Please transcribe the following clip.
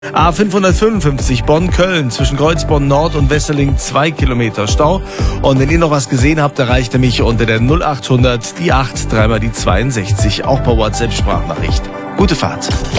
A555 Bonn-Köln zwischen Kreuzborn Nord und Wesseling 2 Kilometer Stau. Und wenn ihr noch was gesehen habt, erreicht ihr mich unter der 0800 die 8 dreimal die 62, auch per WhatsApp Sprachnachricht. Gute Fahrt.